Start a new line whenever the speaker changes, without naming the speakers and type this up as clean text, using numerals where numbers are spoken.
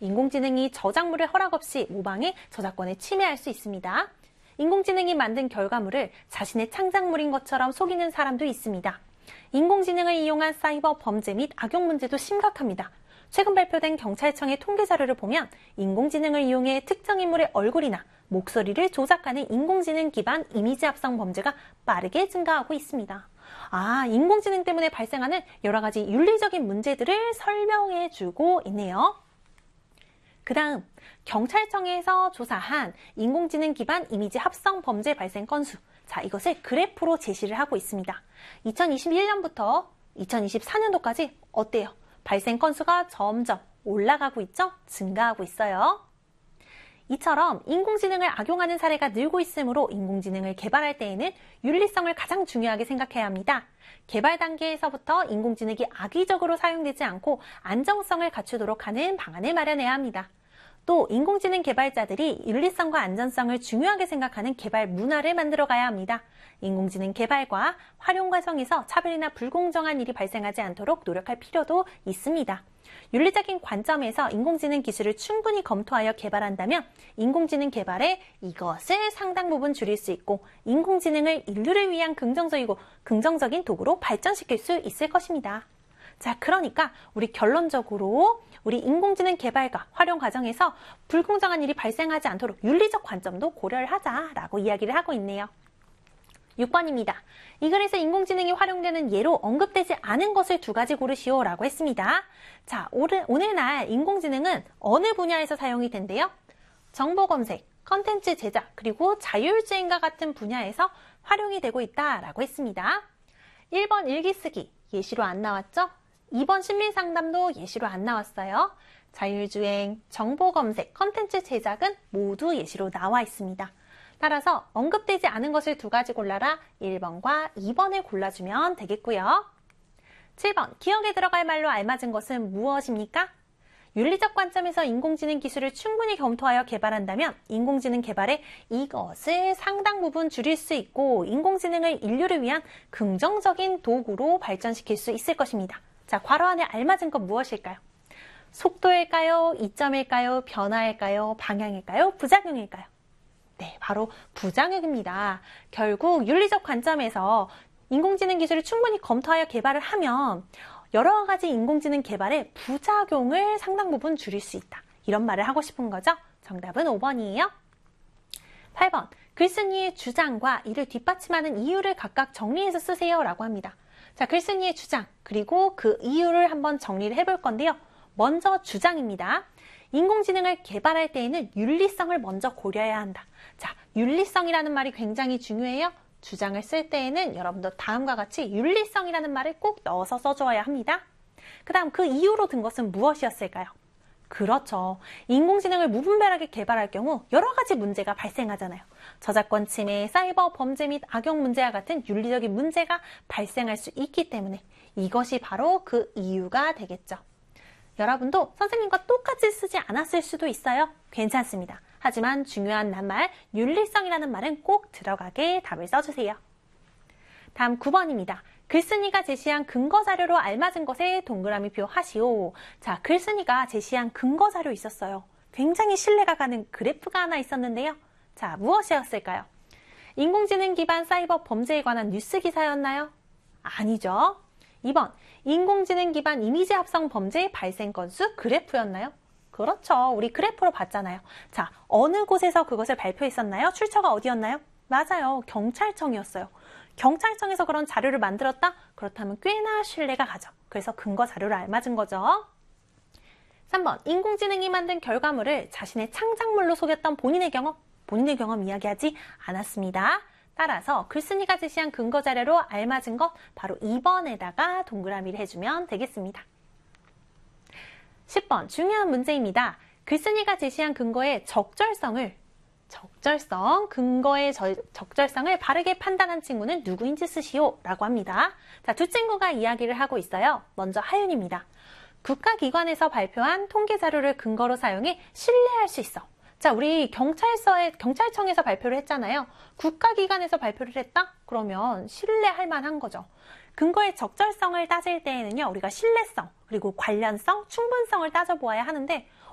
인공지능이 저작물을 허락 없이 모방해 저작권을 침해할 수 있습니다. 인공지능이 만든 결과물을 자신의 창작물인 것처럼 속이는 사람도 있습니다. 인공지능을 이용한 사이버 범죄 및 악용 문제도 심각합니다. 최근 발표된 경찰청의 통계 자료를 보면 인공지능을 이용해 특정 인물의 얼굴이나 목소리를 조작하는 인공지능 기반 이미지 합성 범죄가 빠르게 증가하고 있습니다. 인공지능 때문에 발생하는 여러 가지 윤리적인 문제들을 설명해주고 있네요. 그 다음, 경찰청에서 조사한 인공지능 기반 이미지 합성 범죄 발생 건수. 자, 이것을 그래프로 제시를 하고 있습니다. 2021년부터 2024년도까지 어때요? 발생 건수가 점점 올라가고 있죠? 증가하고 있어요. 이처럼 인공지능을 악용하는 사례가 늘고 있으므로 인공지능을 개발할 때에는 윤리성을 가장 중요하게 생각해야 합니다. 개발 단계에서부터 인공지능이 악의적으로 사용되지 않고 안정성을 갖추도록 하는 방안을 마련해야 합니다. 또 인공지능 개발자들이 윤리성과 안전성을 중요하게 생각하는 개발 문화를 만들어가야 합니다. 인공지능 개발과 활용 과정에서 차별이나 불공정한 일이 발생하지 않도록 노력할 필요도 있습니다. 윤리적인 관점에서 인공지능 기술을 충분히 검토하여 개발한다면 인공지능 개발에 이것을 상당 부분 줄일 수 있고 인공지능을 인류를 위한 긍정적인 도구로 발전시킬 수 있을 것입니다. 자, 그러니까 우리 결론적으로 우리 인공지능 개발과 활용 과정에서 불공정한 일이 발생하지 않도록 윤리적 관점도 고려를 하자라고 이야기를 하고 있네요. 6번입니다. 이 글에서 인공지능이 활용되는 예로 언급되지 않은 것을 2가지 고르시오 라고 했습니다. 자, 오늘날 인공지능은 어느 분야에서 사용이 된대요? 정보검색, 컨텐츠 제작, 그리고 자율주행과 같은 분야에서 활용이 되고 있다라고 했습니다. 1번 일기쓰기, 예시로 안 나왔죠? 2번 심리상담도 예시로 안 나왔어요. 자율주행, 정보검색, 컨텐츠 제작은 모두 예시로 나와 있습니다. 따라서 언급되지 않은 것을 2가지 골라라 1번과 2번을 골라주면 되겠고요. 7번, 기억에 들어갈 말로 알맞은 것은 무엇입니까? 윤리적 관점에서 인공지능 기술을 충분히 검토하여 개발한다면 인공지능 개발에 이것을 상당 부분 줄일 수 있고 인공지능을 인류를 위한 긍정적인 도구로 발전시킬 수 있을 것입니다. 자, 괄호 안에 알맞은 건 무엇일까요? 속도일까요? 이점일까요? 변화일까요? 방향일까요? 부작용일까요? 네, 바로 부작용입니다. 결국 윤리적 관점에서 인공지능 기술을 충분히 검토하여 개발을 하면 여러 가지 인공지능 개발의 부작용을 상당 부분 줄일 수 있다. 이런 말을 하고 싶은 거죠. 정답은 5번이에요. 8번, 글쓴이의 주장과 이를 뒷받침하는 이유를 각각 정리해서 쓰세요 라고 합니다. 자, 글쓴이의 주장, 그리고 그 이유를 한번 정리를 해볼 건데요. 먼저 주장입니다. 인공지능을 개발할 때에는 윤리성을 먼저 고려해야 한다. 자, 윤리성이라는 말이 굉장히 중요해요. 주장을 쓸 때에는 여러분도 다음과 같이 윤리성이라는 말을 꼭 넣어서 써줘야 합니다. 그 다음 그 이유로 든 것은 무엇이었을까요? 그렇죠. 인공지능을 무분별하게 개발할 경우 여러 가지 문제가 발생하잖아요. 저작권 침해, 사이버 범죄 및 악용 문제와 같은 윤리적인 문제가 발생할 수 있기 때문에 이것이 바로 그 이유가 되겠죠. 여러분도 선생님과 똑같이 쓰지 않았을 수도 있어요. 괜찮습니다. 하지만 중요한 낱말, 윤리성이라는 말은 꼭 들어가게 답을 써주세요. 다음 9번입니다. 글쓴이가 제시한 근거 자료로 알맞은 것에 동그라미표 하시오. 자, 글쓴이가 제시한 근거 자료 있었어요. 굉장히 신뢰가 가는 그래프가 하나 있었는데요. 자, 무엇이었을까요? 인공지능 기반 사이버 범죄에 관한 뉴스 기사였나요? 아니죠. 2번, 인공지능 기반 이미지 합성 범죄의 발생 건수 그래프였나요? 그렇죠. 우리 그래프로 봤잖아요. 자, 어느 곳에서 그것을 발표했었나요? 출처가 어디였나요? 맞아요. 경찰청이었어요. 경찰청에서 그런 자료를 만들었다? 그렇다면 꽤나 신뢰가 가죠. 그래서 근거 자료를 알맞은 거죠. 3번, 인공지능이 만든 결과물을 자신의 창작물로 속였던 본인의 경험 이야기하지 않았습니다. 따라서 글쓴이가 제시한 근거 자료로 알맞은 것 바로 2번에다가 동그라미를 해주면 되겠습니다. 10번, 중요한 문제입니다. 글쓴이가 제시한 근거의 근거의 적절성을 바르게 판단한 친구는 누구인지 쓰시오 라고 합니다. 자, 2 친구가 이야기를 하고 있어요. 먼저 하윤입니다. 국가기관에서 발표한 통계 자료를 근거로 사용해 신뢰할 수 있어. 자, 우리 경찰청에서 발표를 했잖아요. 국가기관에서 발표를 했다? 그러면 신뢰할 만한 거죠. 근거의 적절성을 따질 때에는요, 우리가 신뢰성, 그리고 관련성, 충분성을 따져보아야 하는데,